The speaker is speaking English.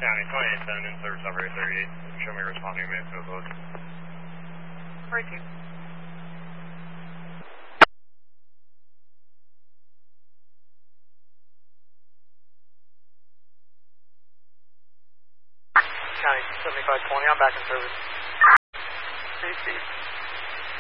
County 2810 in service operator 38. Show me responding to the code. Breaking. County 7520, I'm back in service. Steve.